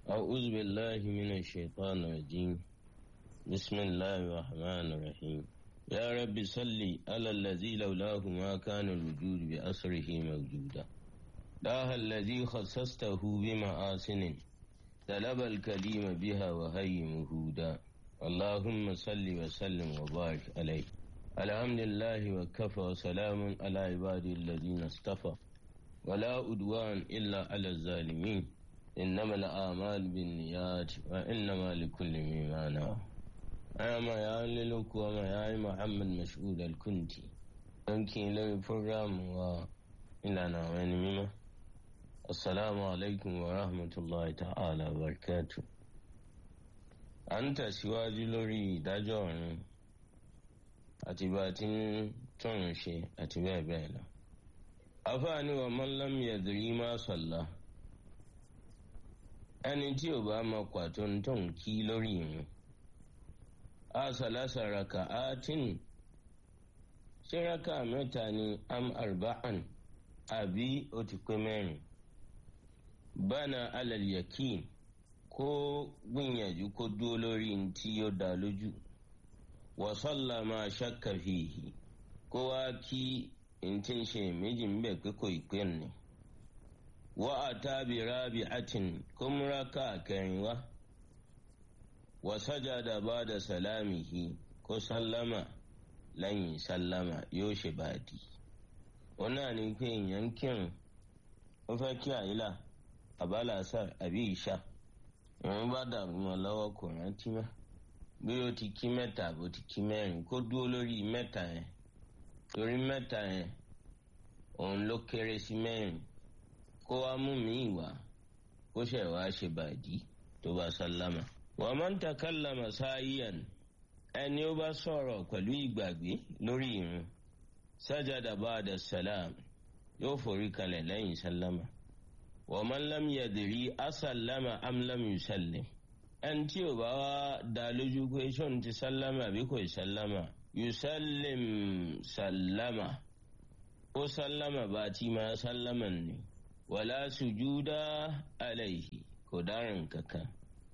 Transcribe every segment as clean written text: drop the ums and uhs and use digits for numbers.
أعوذ بالله من الشيطان الرجيم. بسم الله الرحمن الرحيم. يا رب صل على الذي لولاه ما كان الوجود بأسره موجودا. داها الذي خصصته بمآسن طلب الكليم بها وهي مهودا. اللهم صل وسلم وبارك عليه. الحمد لله وكفى وسلام على عباده الذين اصطفى ولا عدوان إلا على الظالمين. إنما الأعمال بالنيات وإنما لكل ما نوى. أما يا لك وما يا محمد مسعود الكنتي أنكي لي program وإلى نوين مما. السلام عليكم ورحمة الله تعالى وبركاته. أنت سواجي لوري داجون أتباتين تنشي أتبع بيلا أفاني ومن لم يدري ما صلى. ẹni tí ò bá mọ pàtó tó ń kí lórí ìrun asalasa raka atin ṣé raka mẹ́ta ni am arba'an àbí ó ti pé mẹ́rin. bana alal yakin kó gbìyànjú kó dúró lórí tí ó dá lójú. wa salla ma shakka fihi kó wá kí n tí ń ṣe méjì ń bẹ̀ pé kò ì pé ni. wa ata bi rabi'atin kumraka kẹrinwa wa sajada ba'da salamihi kó sallama lẹ́yìn sallama yóò ṣe bàdí. wọn náà ní pé èèyàn kírun ó fẹ́ kí àyílà àbálàsà àbí ìṣà ìrun bá dàrú mọ́ lọ́wọ́ kò rántí mọ́ bí ó ti kí mẹ́ta bó ti kí mẹ́rin kó dúró lórí mẹ́ta yẹn torí mẹ́ta yẹn òun ló kéré sí mẹ́rin. kó wá mú mi wá kó ṣe wá ṣe bàdí tó bá sálámà. wa man takallama sáyíyàn ẹni ó bá sọ̀rọ̀ pẹ̀lú ìgbàgbé lórí ìrun sajada ba'da salam yóò forí kalẹ̀ lẹ́yìn sálámà. wa man lam yadri asallama am lam yusallim ẹni tí ò bá wá dá lójú pé ṣóun ti sálámà àbí kò sálámà yusallim sálámà ó sálámà bá ti máa sálámà ni. wala sujuda alayhi kò dáràn kankan.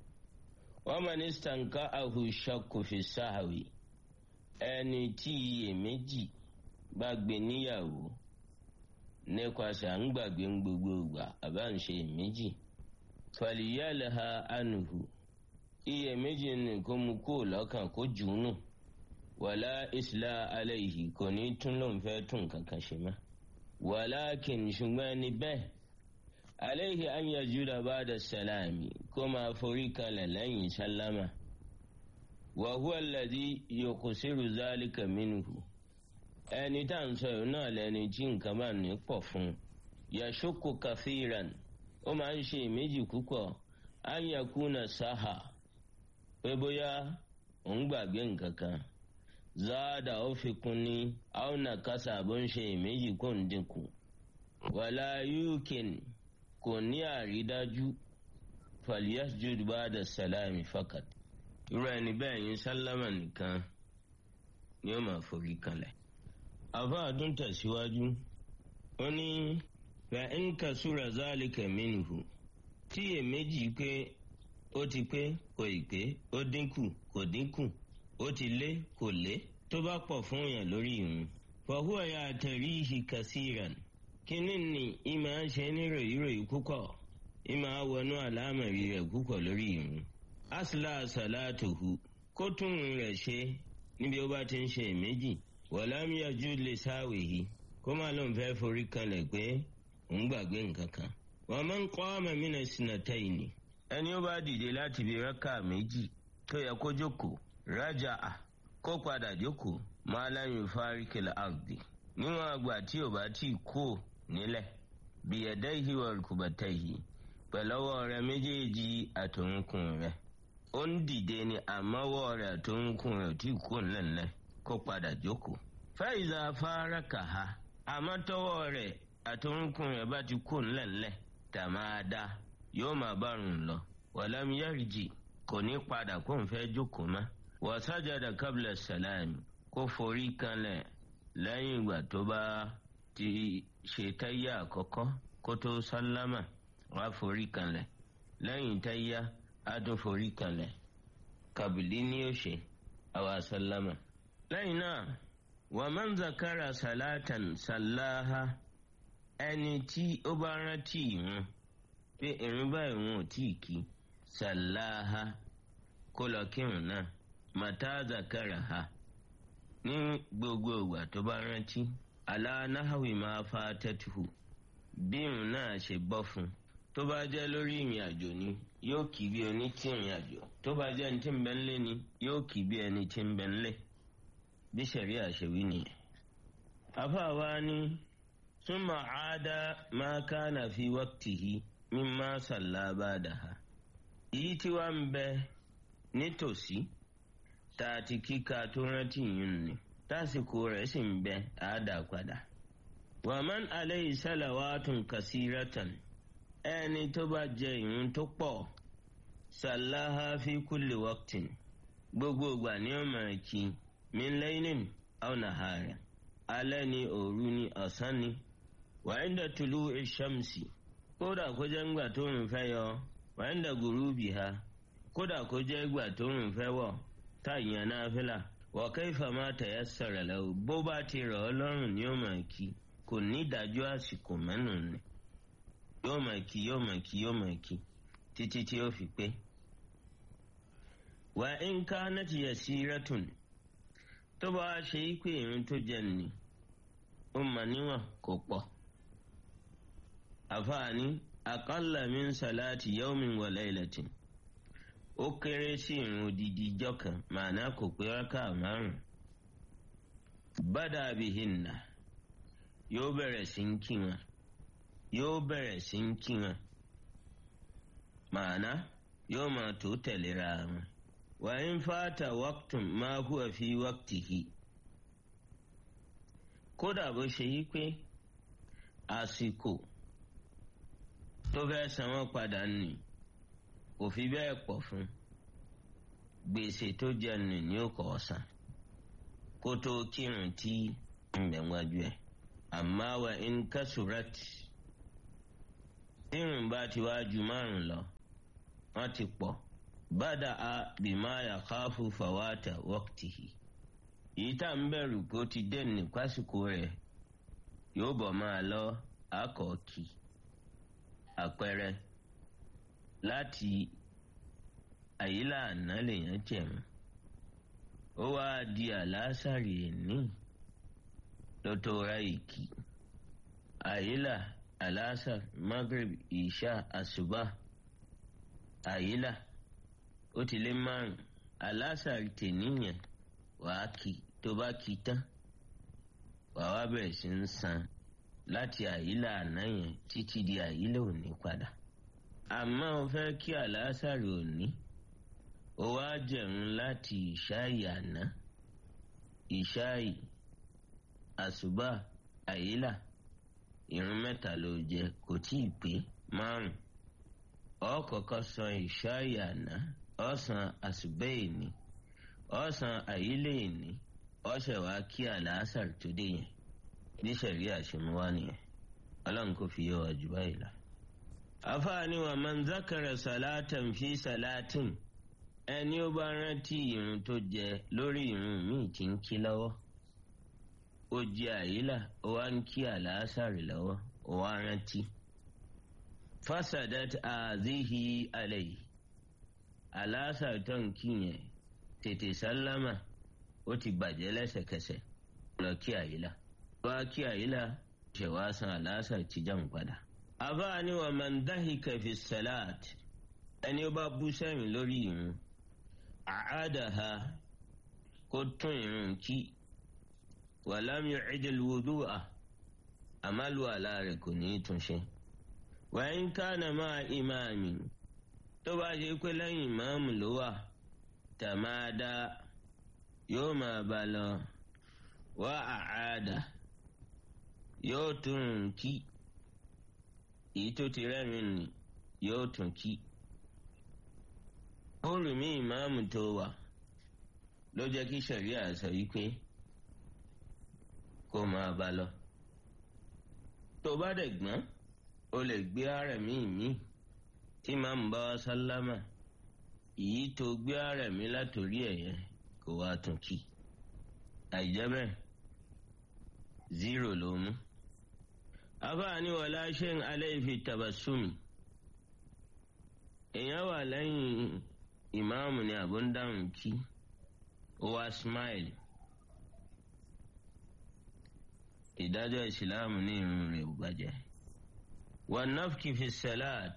wa man istanka'ahu shakku fi sahwi ẹni tí iyèméjì bá gbé níyàwó nípasẹ̀ à ń gbàgbé ń gbogbo ìgbà àbá ń ṣe iyèméjì faliyalha anhu iyèméjì ni kó mú kó lọ́kàn kó jùúnù. wala isla alayhi kò ní tún lóun fẹ́ tún kankan ṣe mọ́. walakin ṣùgbọ́n ẹni bẹ́ẹ̀ alayhi an yajuda ba'da salami kó máa forí kalẹ̀ lẹ́yìn sálámà. wa huwa alladhi yuqsiru zalika minhu ẹni tá à ń sọ yìí náà lẹni tí nǹkan bá ní pọ̀ fún yashukku kathiran ó máa ń ṣe méjì púpọ̀ an yakuna saha pé bóyá òun gbàgbé nǹkan kan záàdà ó fi kún ní àwọn nàkásà bó ń ṣe méjì kó ń dínkù. wàlá yúkìn kò ní àrídájú falyasjud ba'da salami fakat irú ẹni bẹ́ẹ̀ yín sálámà nìkan ni ó máa forí kalẹ̀. àfáàdún tẹ̀síwájú ó ní fa in kasura zalika minhu tí èméjì pé ó ti pé kò ì pé ó dínkù kò dínkù ó ti lé kò lé tó bá pọ̀ fún yàn lórí ìrun. fahuwa ya'tarihi kasiran kíní ni ìmọ̀ ṣe ní ròyìnròyìn púpọ̀ ìmọ̀ wọnú àlámọ̀rí rẹ̀ púpọ̀ lórí ìrun. asla salatuhu kó tún rẹ̀ ṣe níbi ó bá ti ń ṣe méjì. walam yajud li sáwìhì kó má lóun fẹ́ forí kalẹ̀ pé òun gbàgbé nǹkan kan. wa man qama mina sinatayni ẹni ó bá dìde láti bí rákà méjì tó yẹ kó jókòó raja'a kó padà jókòó ma lam yufarikil ardi níwọ̀n àgbà tí ò bá tí kú nílẹ̀ biyadayhi wa rukbatayhi pẹ̀lọ́wọ́ rẹ̀ méjèèjì àtòrúnkún rẹ̀ ó ń dìde ní àmọ́wọ́ rẹ̀ àtòrúnkún rẹ̀ tí kú nílẹ̀ kó padà jókòó. fa iza farakaha àmọ́ tọ́wọ́ rẹ̀ àtòrúnkún rẹ̀ bá ti kú nílẹ̀ tàmáadá yóò máa bá rùn lọ. walam yarji kò ní padà kó ń fẹ́ jókòó mọ́. wa sajada qabla salami kó forí kanlẹ̀ lẹ́yìn ìgbà tó bá ti ṣe táyà àkọ́kọ́ kó tó sálámà wá forí kanlẹ̀ lẹ́yìn táyà á tún forí kanlẹ̀ kàbìlì ní ó ṣe àwa sálámà. lẹ́yìn náà wa man zakara salatan sallaha ẹni tí ó bá rántí ìrun pé ìrun báyìí wọn ò tí ì kí sallaha kó lọ kírun náà mata zakaraha ní gbogbo ìgbà tó bá rántí ala nahwi ma fatatuhu bí ìrun náà ṣe bọ́ fún tó bá jẹ́ lórí ìrìn àjò ni yóò kí bí ẹni tí ìrìn àjò tó bá jẹ́ ẹni tí ń bẹ ńlé ni yóò kí bí ẹni tí ń bẹ ńlé bí ṣẹ̀ríà ṣe wí nìyẹn. afáwa ni summa aada ma kana fi waqtihi mimma salla ba'daha èyí tí wàá ń bẹ nítòsí tá a ti kíka tó rántí yìí ni tásìkò rẹ̀ sì ń bẹ àádá padà. wa man alayhi salawatun kasiratan ẹni tó bá jẹ ìrun tó pọ̀ sallaha fi kulli waqtin gbogbo ìgbà ni ó máa kí min laylin aw naharin alẹ́ ni òru ni ọ̀sán ni wa inda tulu'i shamsi kódà kó jẹ́ ńgbà tó rùn fẹ́ yọ wa inda gurubiha kódà kó jẹ́ ìgbà tó rùn fẹ́ wọ̀ táyà náfìlà wa kayfa ma tayassara lahu bó bá ti rọ̀ ọ́ lọ́rùn ni ó máa kí kò ní ìdájọ́ àsìkò mẹ́nu ni yóò máa kí títí tí ó fi pé. wa in kanat yasiratun tó bá ṣe é pé ìrun tó jẹ ni ó mà níwọ̀n kò pọ̀. àfààní aqalla min salati yawmin wa laylatin ó kéré sí ìrun odidi ijọ́ kan màánà kò pé rákà márùn. bada bihinna yóò bẹ̀rẹ̀ sí ń kí wọn màánà yóò máa tó tẹ̀léra wọn. wa in fata waqtun ma huwa fi waqtihi kódà bó ṣe yí pé àsìkò tó fẹ́ san wọ́n padà nì kò fi bẹ́ẹ̀ pọ̀ fún gbèsè tó jẹ nì ní òkò ọ̀sán kó tó kírun tí ń bẹ̀ wájú ẹ̀. amma wa in kasurat irun bá ti wá ju márùn lọ wọ́n ti pọ̀ bada'a bima yakhafu fawata waqtihi èyí tá ń bẹ̀rù kó ti dé ní pásìkò rẹ̀ yóò bọ̀ máa lọ àkọ́kì. àpẹẹrẹ láti àyílà àná lèèyàn jẹ̀mú ó wá di àlásàrì ní ló tó ráyè kí àyílà àlásàr magrib ìṣá àṣùbà àyílà ó ti lé márùn àlásàrì tèníyàn wàá kí tó bá kí tán wàá wá bẹ̀rẹ̀ sí ń san láti àyílà àná yẹn títí di àyílà òní padà. àmọ́ ó fẹ́ kí àlásàrì òní ó wá jẹ̀rún láti ìṣáì àná ìṣáì àṣùbà àyílà ìrun mẹ́ta ló jẹ kò tí ì pé márùn. ó kọ́kọ́ san ìṣáì àná ó san àṣùbà èní ó san àyílà èní ó ṣẹ̀ wá kí àlásàrì tó dé yẹn bí sẹ̀rí àṣemúwá nìyẹn ọlọ́run kò fi yé wa jù báyìí lọ. àfààní wa man zakara salatan fi salatin ẹni ó bá rántí ìrun tó jẹ lórí ìrun míì tí ń kí lọ́wọ́ ó jẹ àyílà ó wá ń kí àlásàrì lọ́wọ́ ó wá rántí. fasadat azihi alayhi àlásàrì tó ń kí yẹn tètè sálámà ó ti bàjẹ́ lẹ́sẹ̀kẹsẹ̀ lọ kí àyílà wá kí àyílà ṣẹ̀wá san àlásàrì tí jàm padà. àfààní wa man dahika fi salat ẹni ó bá bú sẹ́yìn lórí ìrun àádáha kó tún ìrun kí walam yu'idil wudu'a àmàlù àlá rẹ̀ kò ní túnṣe. wa in kana ma'a imami tó bá ṣe pé lẹ́yìn ìmáàmù ló wà tàmáadá yóò máa bá lọ wá àáda yóò tún kí èyí tó ti rẹ́rìn ni yóò tún kí. olùmí ìmáàmù tó wà ló jẹ́ kí ṣàríà sọ wípé kó máa bá lọ. tó bá dẹ̀ gbọ́n o lè gbé ààrẹ míì tí màá ń bá wa sálámà èyí tó gbé ara mi látòrí ẹ̀ yẹn kò wá tún kí àìjẹ́ bẹ́ẹ̀ 0 ló mú. afáàní wala shay'in alayhi fi tabassumi èèyàn wà lẹ́yìn ìmáàmù ní àbúndáhùn kí ó wá smile ìdájọ́ ìsìláàmù ní irun rẹ̀ ò bàjẹ́. wan nafki fi salat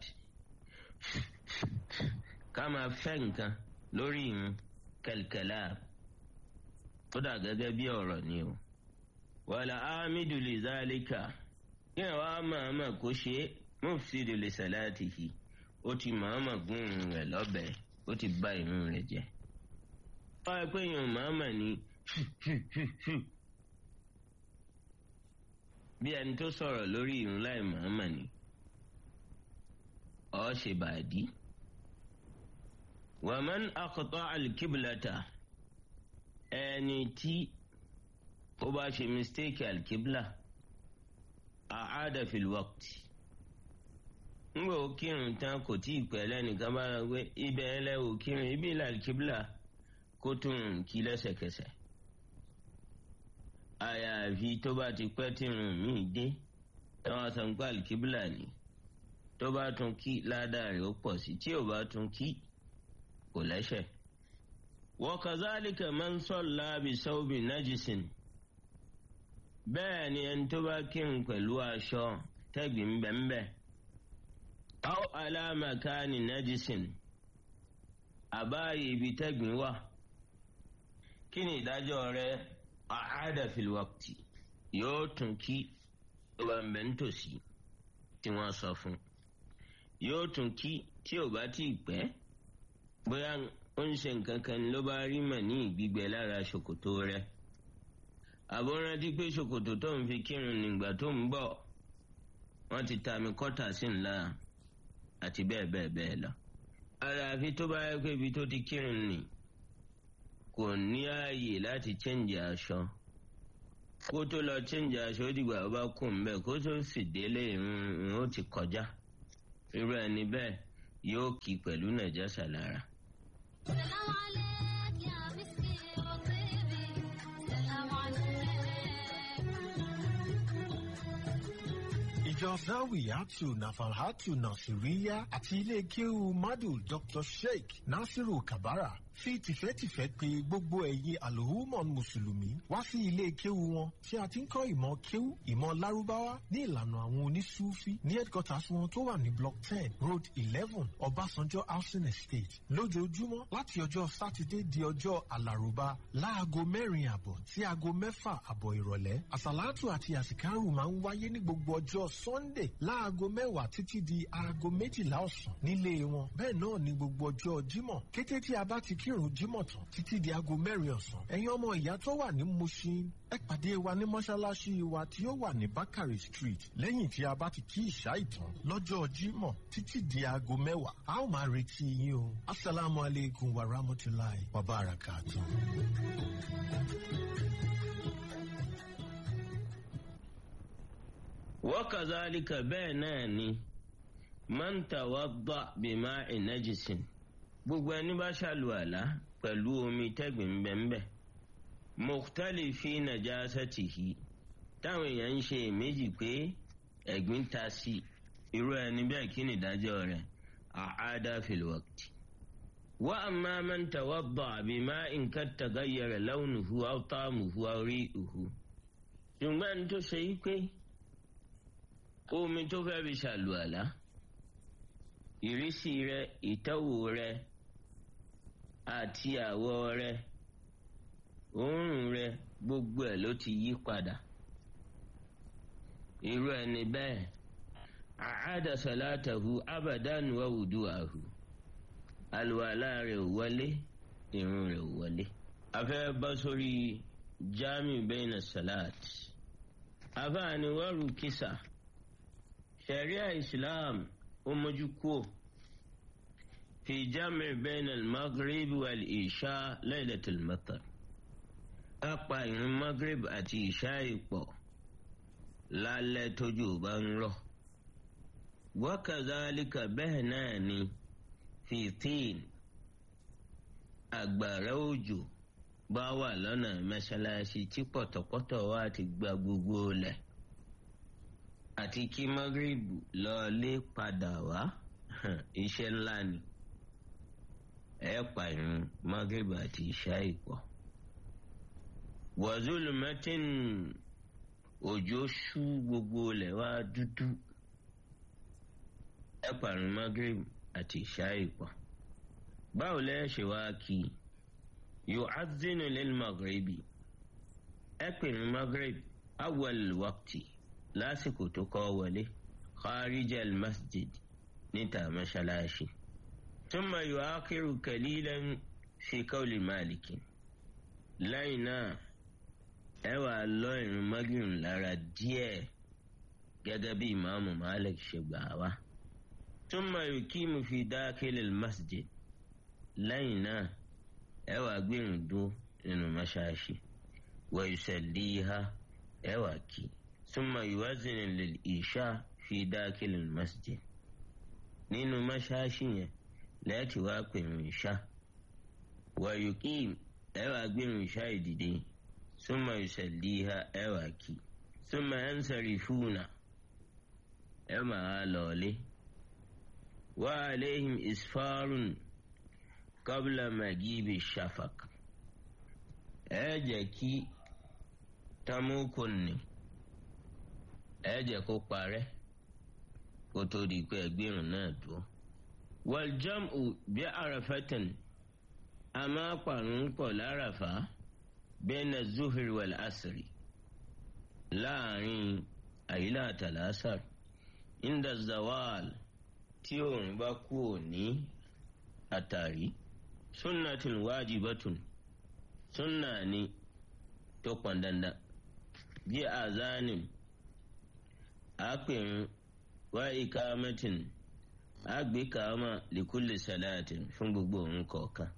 ká máa fẹ́ nǹkan lórí irun kal-kalam ó dà gẹ́gẹ́ bí ọ̀rọ̀ ni o. wala amidu li zalika kí ẹ̀ wá máa kó ṣe mufsidu li salatihi ó ti máa gún irun rẹ̀ lọ́bẹ̀ ó ti bà irun rẹ̀ jẹ́. wọ́n á pè yàn máa ní bí ẹni tó sọ̀rọ̀ lórí irun láì máa ní ó ṣe bàdí. wa man aqta al-kiblata ẹni tí ó bá ṣe mistake al-kibla a'ada fil waqti ngbà ó kírun tán kò tí ì pẹ́ lẹ́nìkan bá rà pé ibẹ̀ ẹlẹ́wò kírun ibi ilà al-kibla kó tún kí lẹ́sẹ̀kẹsẹ̀ àyàfi tó bá ti pẹ́ tí irun míì dé táwọn sàn pa al-kibla ni tó bá tún kí ládàá rẹ̀ ó pọ̀ sí tí ò bá tún kí kò lẹ́sẹ̀. wa kazalika man salla bi sawbi najisin bẹ́ẹ̀ ni ẹni tó bá kírun pẹ̀lú aṣọ tẹ́gbìn bẹ́ẹ̀ aw ala makani najisin àbáyé ibi tẹ́gbìn wà kí ni ìdájọ́ rẹ̀ a'ada fil waqti yóò tún kí tó bá ń bẹ nítòsí tí wọ́n sọ fún yóò tún kí tí ò bá tí ì pẹ́ bóyá ó ń ṣe nǹkan kan ló bá rí mà ní ìgbígbẹ lára ṣòkòtò rẹ̀ àbọ̀rántí pé ṣòkòtò tó ń fi kírun nígbà tó ń bọ̀ wọ́n ti ta mi kọ́tà sí ńlá àti bẹ́ẹ̀ bẹ́ẹ̀ bẹ́ẹ̀ lọ. àyàfi tó bá yẹ pé ibi tó ti kírun nì kò ní ààyè láti chẹ́ǹjì aṣọ kó tó lọ chẹ́ǹjì aṣọ ó dìgbà ó bá kù ń bẹ̀ kó tó sì délé irun ó ti kọjá irú ẹni bẹ́ẹ̀ yóò kí pẹ̀lú nàjásà lára. سلام عليك يا مسكي وطيبي سلام عليك. ìjọ zawiyatu nafalhatu nasiriya àti ilé kéwu madu Dr. Sheikh Nasiru Kabara fi tìfẹ́tìfẹ́ pè gbogbo ẹ̀yin alhumon mùsùlùmí wá sí ilé kéwu wọn tí a ti ń kọ́ ìmọ̀ kéwu ìmọ̀ lárúbáwá ní ìlànà àwọn onísúfí ní headquarters wọn tó wà ní block 10 road 11 Ọbásanjọ́ housing estate lójoojúmọ́ láti ọjọ́ sátidé di ọjọ́ alárùbá láago 4:30 sí aago 6:00 ìrọ̀lẹ́. àsàlátù àti àsìkárù máa ń wáyé ní gbogbo ọjọ́ sunday láago 10 títí di aago 12 ọ̀sán nílé wọn. bẹ́ẹ̀ náà ni gbogbo ọjọ́ jímọ̀ kété tí a bá ti kírun jímọ̀ tán títí di aago 4 ọ̀sán. ẹ̀yin ọmọ ìyá tó wà ní Mushin ẹ pàdé wa ní mọ́ṣáláṣí wa tí ó wà ní Bakari Street lẹ́yìn tí a bá ti kí ìṣá ìtàn lọ́jọ́ jímọ̀ títí di aago 10. a ó máa retí yín o. asalaamu aleykum wa rahmatulahi wa barakatuh. wakazalika bẹ́ẹ̀ náà ni man tawadda bima'i najisin gbogbo ẹni bá ṣàlùwàlá pẹ̀lú omi tẹ́gbìn bẹ́ẹ̀ mukhtalifi najasatihi táwọn èèyàn ń ṣe méjì pé ẹ̀gbìn ta sí irú ẹni bẹ́ẹ̀ kí ni ìdájọ́ rẹ̀ a'ada fil waqti. wa amma man tawadda bima'in kad taghayyara lawnuhu aw ta'muhu aw ri'uhu ṣùgbọ́n tó ṣe yí pé omi tó fẹ́ fi ṣàlùwàlá ìrísí rẹ̀ ìtọ́wò rẹ̀ àti àwọ̀ rẹ̀ òórùn rẹ̀ gbogbo ẹ̀ ló ti yí padà irú ẹni bẹ́ẹ̀ a'ada salatahu abadan wa wudu'ahu àlùwàlá rẹ̀ ò wọlé ìrun rẹ̀ ò wọlé. a fẹ́ bọ́ sórí jami bayna salat àfáàní wọ́rù kìsà sharia islam ó mójú kúò fi jami bayna al-maghrib wal-isha laylatul matar ká pa ìrun maghrib àti ìṣá ìpọ̀ lálẹ́ tójò bá ń rọ̀ wakadhalika bẹ́ẹ̀ náà ni fitin àgbàrá òjò bá wà lọ́nà mọ́ṣáláṣí tí pọ̀tọ̀pọ̀tọ̀ wá ti gba gbogbo lẹ̀ àti kí magrebu lọlé padà wá iṣẹ́ ńlá ni ẹ pa ìrun magrebu àti ìṣáì pọ̀. wazulumatin òjò ṣú gbogbo lẹ̀ wá dúdú ẹ pa ìrun magrebu àti ìṣáì pọ̀. báwo lẹ́ ṣe wá kí yu'adhdhinu lil maghribi ẹ pè ìrun magrebu awwal waqti lásìkò tó kọ́ wọlé kharij al-masjid níta mọ́ṣáláṣí. thumma yu'akhiru qalilan fi qawli Malik lẹ́yìn náà ẹ wà lọ ìrun maghrib lára díẹ̀ gẹ́gẹ́ bí ìmáàmù Malik ṣe gbà wá. thumma yuqimu fi dakhil al-masjid lẹ́yìn náà ẹ wà gbẹ̀rùn dúró nínú mọ́ṣáláṣí wa yusalliha ẹ wà kí. ثم يوازن للإشاء في داخل المسجد nínú mọ́ṣáláṣí yẹn láti wá pẹ̀rùn ìṣá ويقيم ẹ wá gbẹ̀rùn ìṣá ìdìde ثم يصليها ẹ wá kí ثم ينصرفون ẹ máa lọlé وعليهم إسفار قبل مغيب الشفق ẹ jẹ́ kí tamukun ni ẹ jẹ́ kó parẹ́ kó tó di pé ẹgbẹ́rún náà dúró. wàljam'u bí àràfẹ́tàn a máa pàrún pọ̀ láràfà bẹ́ẹ̀nà zuhri wal asri láàrin àyílà àtàlásàr inda zawal tí òòrùn bá kúrò ní àtàrí sunnatun wajibatun sunna ni tó pọn dandan bí azanin àpèrún wá ikamatin àgbékàmà likulli salatin fún gbogbo òun kọ̀ọ̀kan.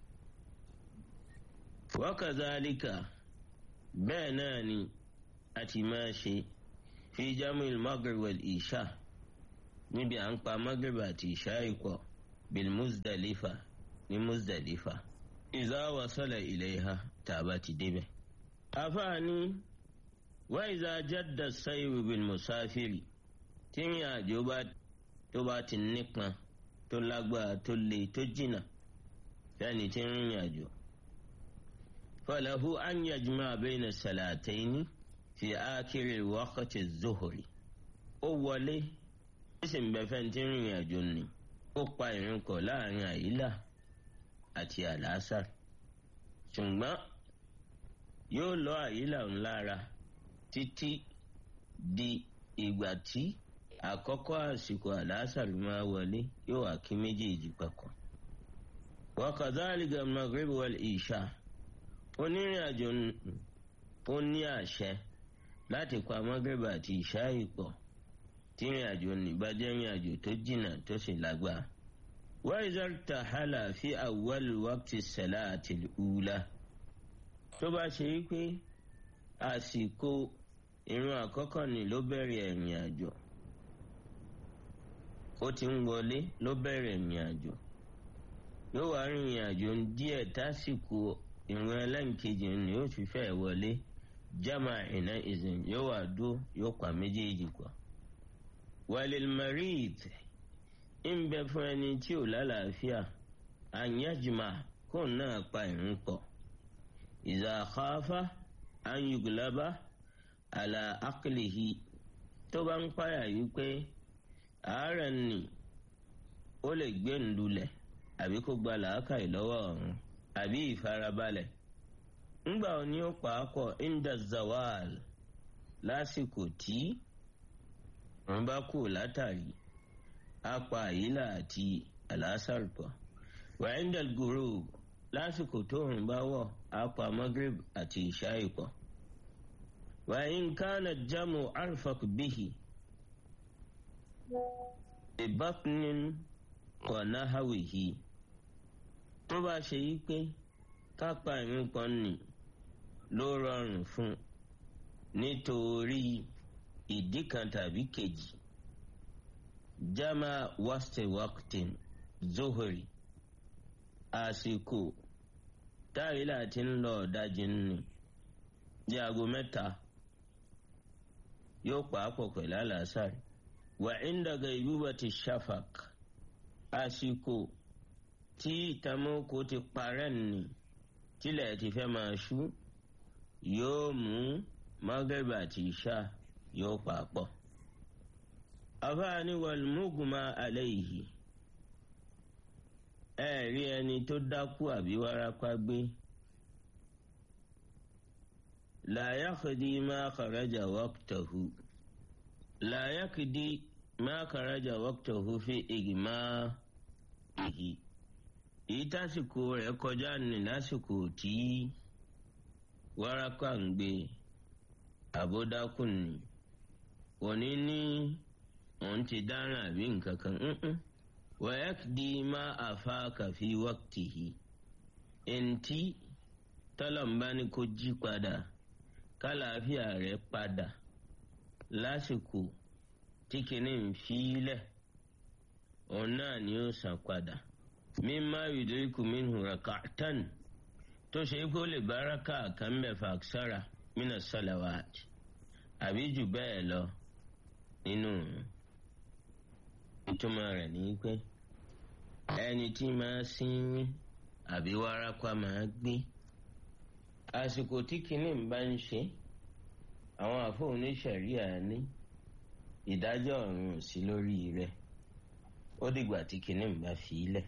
wa kazalika bẹ́ẹ̀ náà ni a ti máa ṣe fi jam'il maghrib wal isha níbi à ń pa maghrib àti isha ikọ̀ bil Muzdalifa ní Muzdalifa iza wasala ilayha tàbá ti débẹ̀. àfáàní wa iza jadda sayru bil musafiri tí ìrìn àjò tó bá ti nípọn tó lágbára tó le tó jìnnà fẹ́ni tí ń rìnrìn àjò. falahu an yajma bayna salataini fi akhiri waqti zuhri ó wọlé ó sì ń bẹ fẹ́ni tí ń rìnrìn àjò ni ó pa ìrun kọ̀ láàrin àyílà àti àlásàr ṣùgbọ́n yóò lọ àyílà ńlára títí di ìgbà tí àkọ́kọ́ àsìkò àlásàr máa wọlé yóò wá kí méjèèjì papọ̀. wa kadhalika maghrib wal isha onírìn àjò ó ní àṣẹ láti pa maghrib àti isha pọ̀ tí ìrìn àjò ní bá jẹ́ ìrìn àjò tó jìnnà tó sì lágbára. wa idha irtahala fi awwal waqti salati al-ula tó bá ṣe wípé àsìkò ìrun àkọ́kọ́ ni ló bẹ̀rẹ̀ ìrìn àjò ó ti ń wọlé ló bẹ̀rẹ̀ ìrìn àjò yóò wá rìnrìn àjò díẹ̀ tásìkò ìrun ẹlẹ́nkejì ni ó ti fẹ́ wọlé jama ìná ìzìn yóò wá dúró yóò pa méjèèjì pọ̀. walil marid ń bẹ fún ẹni tí ò lálàáfíà an yajma kó náà pa ìrun pọ̀ iza khafa an yuglaba ala aqlihi tó bá ń páyà yìí pé àárẹ̀ ni ó lè gbé ńlulẹ̀ àbí kó gba làákàyè lọ́wọ́ ọ̀run àbí ìfarabalẹ̀. ńgbà ó ní ó pàápọ̀ inda zawal lásìkò tí wọ́n bá kú látàrí apá àyílà àti àlásàr pọ̀. wà inda al-ghurub lásìkò tó ń bá wọ̀ apá maghrib àti ìṣáì pọ̀. wà in kana jamu arfaq bihi ìbákùnrin kọ̀ọ̀nà hawihi tó bá ṣe yí pé kápá ìrun kan nì ló rọrùn fún nítorí ìdí kan tàbí kejì jama wasti waqtin zuhuri àsìkò táyìlà ti ń lọ dájí nù ní aago 3 yóò pàápọ̀ pẹ̀lú àlàásàrì wà inda gaibubati shafaq àsìkò tí ìtamókò ti parẹ́ nì tílẹ̀ ti fẹ́ máa ṣú yóò mú maghrib àti ìṣá yóò pàápọ̀. afáàní wal mughma alayhi ẹ̀rí ẹni tó dákú àbí wárápá gbé la yaqdi ma kharaja waqtahu la yaqdi ma kharaja waqtahu fi igma'ihi èyí tásìkò rẹ̀ kọjá ní lásìkò tí wárápá ń gbé àbódákùn ni òní ní òun ti dáràn àbí nǹkan kan wa yaqdi ma afaka fi waqtihi ẹntì tọ́lọ̀mbá ní kó jí padà kálàáfíà rẹ̀ padà lásìkò tí kìíní ń fílẹ̀ òun náà ni ó san padà mimma yudriku minhu rak'atan tó ṣe kó lè bá rákà kan mẹ́fà aksara mina salawat àbí jù bẹ́ẹ̀ lọ nínú ìtumọ̀ rẹ̀ ní pé ẹni tí máa sín àbí wárápá máa gbé àsìkò tí kinní ń bá ń ṣe àwọn àfọ oníṣẹ̀ríà ní ìdájọ́ ọ̀run sí lórí rẹ̀ ó dìgbà tí kinní ń bá fi í lẹ̀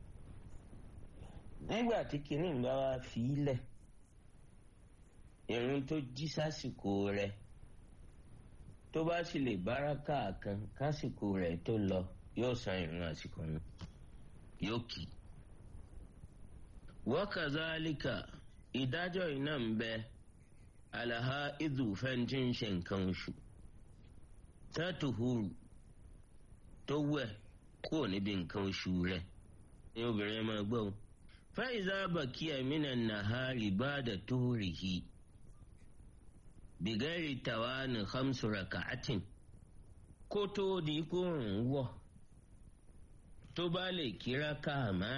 nígbà tí kinní ń bá wá fi í lẹ̀ ìrun tó jí sásìkò rẹ̀ tó bá sì lè báràkà kan kásìkò rẹ̀ tó lọ yóò san ìrun àsìkò náà yóò kì í. wa kazalika ìdájọ́ iná ń bẹ alaha idhu fẹ́ntì ń ṣe nǹkan oṣù tatuhuru tó wẹ̀ kó níbi nǹkan oṣù rẹ̀ ní obìnrin máa gbọ́ fa iza bakiya minan nahari ba'da tuhurihi bigari tawani 5 raka'atin kó tó di kó ń wọ̀ tó bá lè kí rákà máa